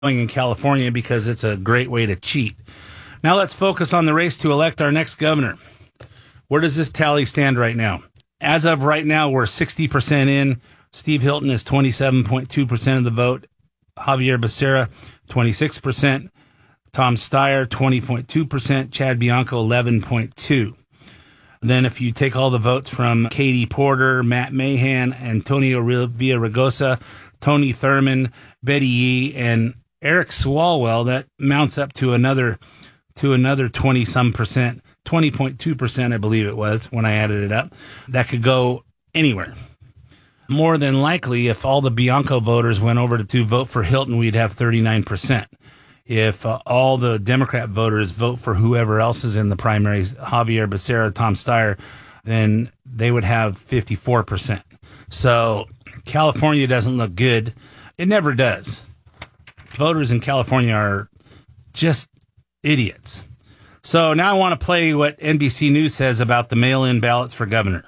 in California because it's a great way to cheat. Now let's focus on the race to elect our next governor. Where does this tally stand right now? As of right now, we're 60% in. Steve Hilton is 27.2% of the vote. Javier Becerra, 26%. Tom Steyer, 20.2%. Chad Bianco, 11.2%. Then if you take all the votes from Katie Porter, Matt Mahan, Antonio Villaraigosa, Tony Thurman, Betty Yee, and Eric Swalwell, that mounts up to another 20-some percent, 20.2%, I believe it was when I added it up. That could go anywhere. More than likely, if all the Bianco voters went over to vote for Hilton, we'd have 39%. If all the Democrat voters vote for whoever else is in the primaries, Javier Becerra, Tom Steyer, then they would have 54%. So California doesn't look good. It never does. Voters in California are just idiots. So now I want to play what NBC News says about the mail-in ballots for governor.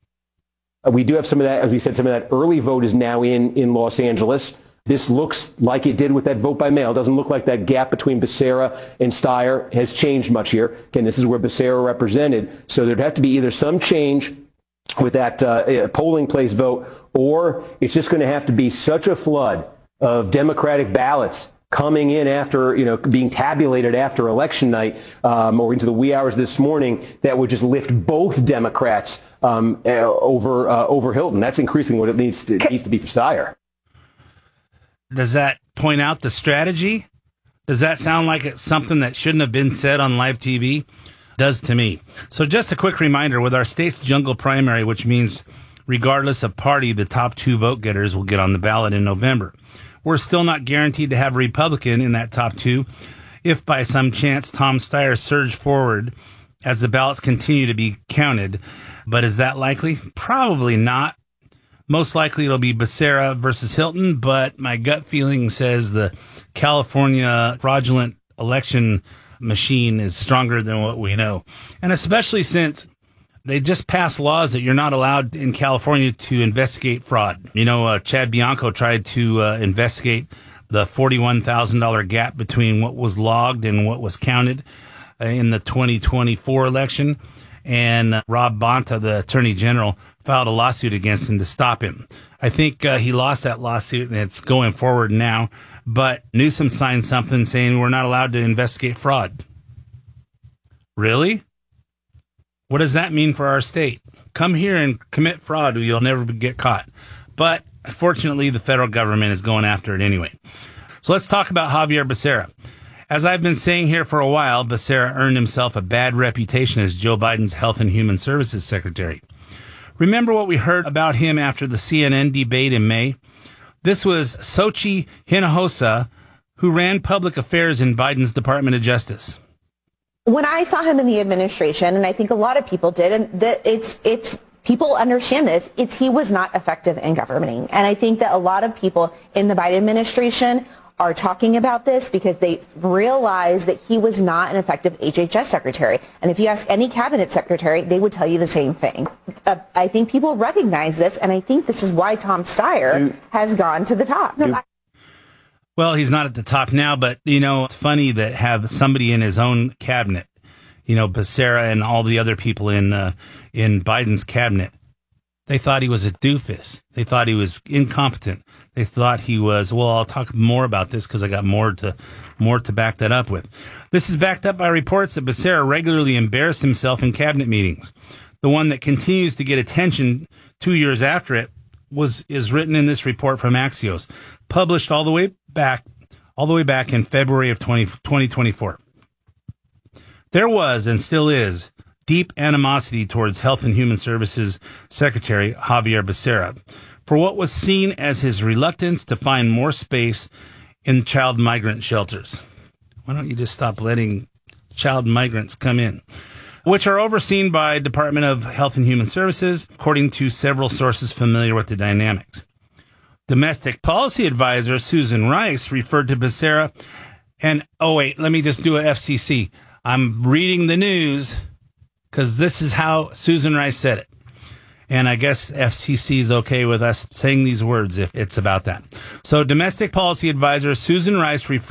We do have some of that. As we said, some of that early vote is now in Los Angeles. This looks like it did with that vote by mail. It doesn't look like that gap between Becerra and Steyer has changed much here. Again, this is where Becerra represented. So there'd have to be either some change with that polling place vote, or it's just going to have to be such a flood of Democratic ballots coming in after, being tabulated after election night or into the wee hours this morning that would just lift both Democrats over Hilton. That's increasingly what it needs to be for Steyer. Does that point out the strategy? Does that sound like it's something that shouldn't have been said on live TV? Does to me. So just a quick reminder, with our state's jungle primary, which means regardless of party, the top two vote getters will get on the ballot in November. We're still not guaranteed to have a Republican in that top two if by some chance Tom Steyer surged forward as the ballots continue to be counted. But is that likely? Probably not. Most likely it'll be Becerra versus Hilton, but my gut feeling says the California fraudulent election machine is stronger than what we know. And especially since they just passed laws that you're not allowed in California to investigate fraud. Chad Bianco tried to investigate the $41,000 gap between what was logged and what was counted in the 2024 election. And Rob Bonta, the attorney general, filed a lawsuit against him to stop him. I think he lost that lawsuit, and it's going forward now. But Newsom signed something saying we're not allowed to investigate fraud. Really? What does that mean for our state? Come here and commit fraud, or you'll never get caught. But fortunately, the federal government is going after it anyway. So let's talk about Javier Becerra. As I've been saying here for a while, Becerra earned himself a bad reputation as Joe Biden's Health and Human Services Secretary. Remember what we heard about him after the CNN debate in May? This was Xochitl Hinojosa, who ran public affairs in Biden's Department of Justice. When I saw him in the administration, and I think a lot of people did, and that it's people understand this, he was not effective in governing. And I think that a lot of people in the Biden administration are talking about this because they realize that he was not an effective HHS secretary. And if you ask any cabinet secretary, they would tell you the same thing. I think people recognize this, and I think this is why Tom Steyer has gone to the top. Well, he's not at the top now, but, it's funny that have somebody in his own cabinet, Becerra and all the other people in Biden's cabinet. They thought he was a doofus. They thought he was incompetent. They thought he was, well, I'll talk more about this because I got more to back that up with. This is backed up by reports that Becerra regularly embarrassed himself in cabinet meetings. The one that continues to get attention 2 years after it is written in this report from Axios, published all the way back in February of 2024. There was and still is deep animosity towards Health and Human Services Secretary Javier Becerra for what was seen as his reluctance to find more space in child migrant shelters. Why don't you just stop letting child migrants come in? Which are overseen by Department of Health and Human Services, according to several sources familiar with the dynamics. Domestic policy advisor Susan Rice referred to Becerra and, let me just do a FCC. I'm reading the news because this is how Susan Rice said it. And I guess FCC is okay with us saying these words if it's about that. So domestic policy advisor Susan Rice referred